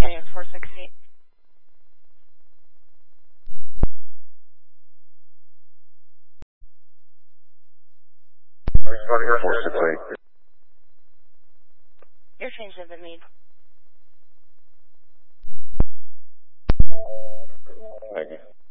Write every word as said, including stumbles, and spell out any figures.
Air four six eight. four six eight. Air transit at Meade. Thank you.